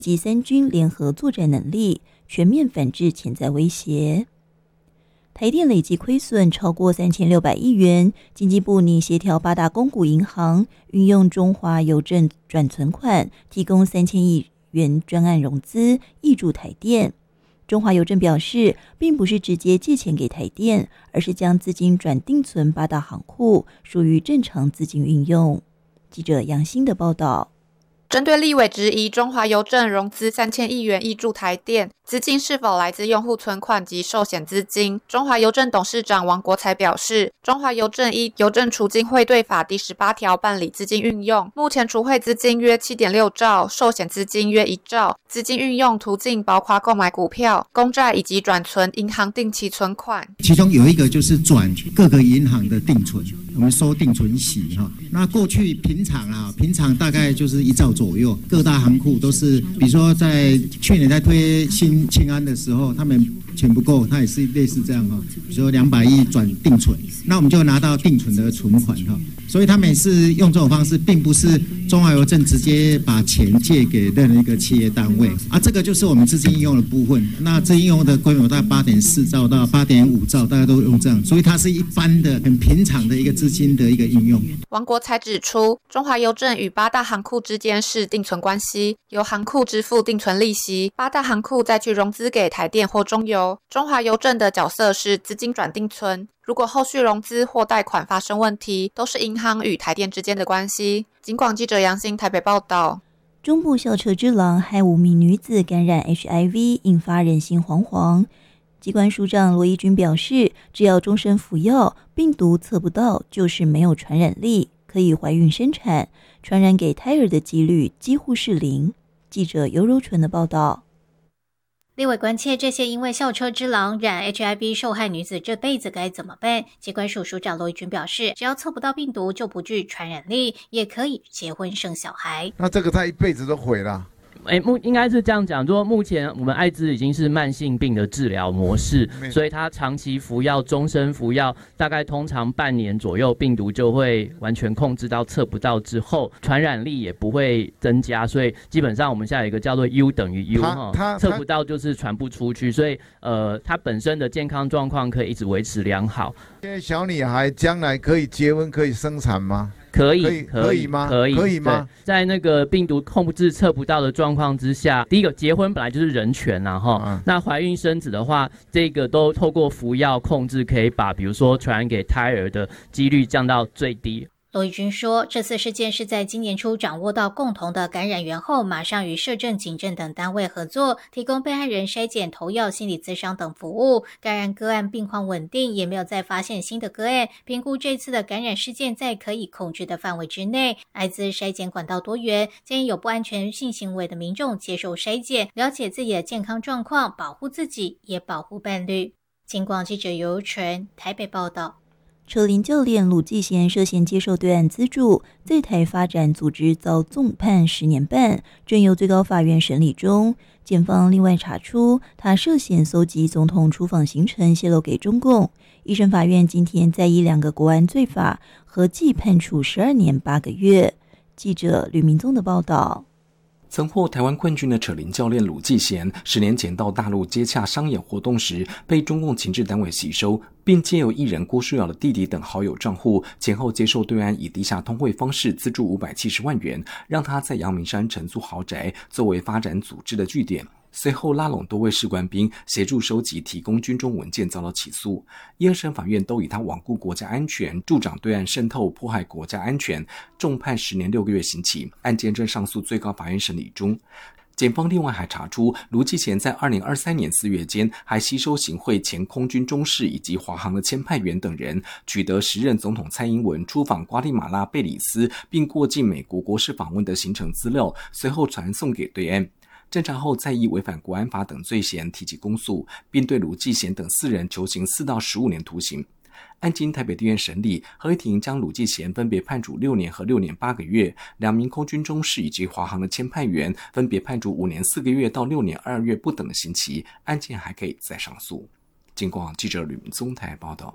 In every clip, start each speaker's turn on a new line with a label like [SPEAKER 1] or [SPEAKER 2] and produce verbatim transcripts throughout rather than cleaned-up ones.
[SPEAKER 1] 及三军联合作战能力，全面反制潜在威胁。台电累计亏损超过三千六百亿元，经济部拟协调八大公股银行，运用中华邮政转存款，提供三千亿元专案融资，挹注台电。中华邮政表示，并不是直接借钱给台电，而是将资金转定存八大行库，属于正常资金运用。记者杨欣的报道。
[SPEAKER 2] 针对立委质疑中华邮政融资三千亿元挹注台电，资金是否来自用户存款及寿险资金？中华邮政董事长王国材表示，中华邮政依邮政储金汇兑法第十八条办理资金运用，目前储汇资金约 七点六兆，寿险资金约一兆，资金运用途径包括购买股票、公债以及转存银行定期存款。
[SPEAKER 3] 其中有一个就是转各个银行的定存，我们收定存息哈。那过去平常啊，平常大概就是一兆左右，各大行库都是，比如说在去年在推新清安的时候，他们钱不够，它也是类似这样哈，比如说两百亿转定存，那我们就拿到定存的存款哈，所以他们也是用这种方式，并不是中华邮政直接把钱借给任何一个企业单位啊，这个就是我们资金应用的部分。那资金应用的规模大概八点四兆到八点五兆，大家都用这样，所以它是一般的很平常的一个资金的一个应用。
[SPEAKER 2] 王国材指出，中华邮政与八大行库之间是定存关系，由行库支付定存利息，八大行库再去融资给台电或中邮。中华邮政的角色是资金转定存，如果后续融资或贷款发生问题，都是银行与台电之间的关系。警广记者杨欣台北报道。
[SPEAKER 1] 中部校车之狼害五名女子感染 H I V， 引发人心惶惶。机关署长罗一军表示，只要终身服药，病毒测不到就是没有传染力，可以怀孕生产，传染给胎儿的几率几乎是零。记者尤柔纯的报道。
[SPEAKER 4] 立委关切这些因为校车之狼染 H I V 受害女子这辈子该怎么办？疾管署署长罗一军表示，只要测不到病毒就不具传染力，也可以结婚生小孩。
[SPEAKER 5] 那这个他一辈子都毁了。
[SPEAKER 6] 哎，目应该是这样讲，说目前我们艾滋已经是慢性病的治疗模式，所以他长期服药、终身服药，大概通常半年左右，病毒就会完全控制到测不到之后，传染力也不会增加，所以基本上我们现在有一个叫做 U 等于 U 哈，测不到就是传不出去，所以呃，他本身的健康状况可以一直维持良好。
[SPEAKER 5] 现在小女孩将来可以结婚、可以生产吗？
[SPEAKER 6] 可以，
[SPEAKER 5] 可以，可以吗？
[SPEAKER 6] 可以，
[SPEAKER 5] 可以吗？
[SPEAKER 6] 在那个病毒控制测不到的状况之下，第一个结婚本来就是人权呐，哈、嗯。那怀孕生子的话，这个都透过服药控制，可以把比如说传染给胎儿的几率降到最低。
[SPEAKER 4] 罗一军说，这次事件是在今年初掌握到共同的感染源后，马上与社政、警政等单位合作，提供被害人筛检、投药、心理咨商等服务。感染个案病况稳定，也没有再发现新的个案。评估这次的感染事件在可以控制的范围之内。艾滋筛检管道多元，建议有不安全性行为的民众接受筛检，了解自己的健康状况，保护自己，也保护伴侣。警广记者尤纯台北报道。
[SPEAKER 1] 车龄教练鲁继贤涉嫌接受对岸资助，在台发展组织遭纵判十年半，正由最高法院审理中。检方另外查出，他涉嫌搜集总统出访行程泄露给中共。一审法院今天再以两个国安罪法合计判处十二年八个月。记者吕明宗的报道。
[SPEAKER 7] 曾获台湾冠军的扯铃教练鲁继贤，十年前到大陆接洽商演活动时，被中共情治单位吸收，并借由艺人郭书瑶的弟弟等好友账户，前后接受对岸以地下通汇方式资助五百七十万元，让他在阳明山承租豪宅，作为发展组织的据点。随后拉拢多位士官兵，协助收集提供军中文件，遭到起诉。一二审法院都以他罔顾国家安全、助长对岸渗透、迫害国家安全，重判十年六个月刑期。案件正上诉最高法院审理中。检方另外还查出，卢继贤在二零二三年四月间，还吸收行贿前空军中士以及华航的签派员等人，取得时任总统蔡英文出访瓜地马拉、贝里斯，并过境美国国事访问的行程资料，随后传送给对岸。侦查后再以违反国安法等罪嫌提起公诉，并对卢继贤等四人求刑四到十五年徒刑。案经台北地院审理，合议庭将鲁继贤分别判处六年和六年八个月，两名空军中士以及华航的签派员分别判处五年四个月到六年二月不等的刑期，案件还可以再上诉。警广记者吕明宗台报道。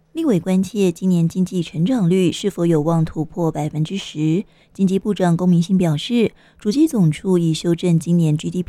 [SPEAKER 1] 立委关切今年经济成长率是否有望突破百分之十。经济部长龚明鑫表示，主计总处已修正今年 G D P